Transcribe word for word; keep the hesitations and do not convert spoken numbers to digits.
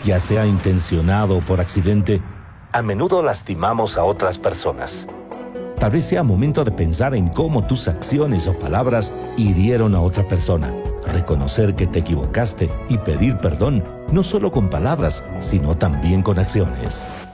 ya sea intencionado o por accidente, a menudo lastimamos a otras personas. Tal vez sea momento de pensar en cómo tus acciones o palabras hirieron a otra persona. Reconocer que te equivocaste y pedir perdón, no solo con palabras, sino también con acciones.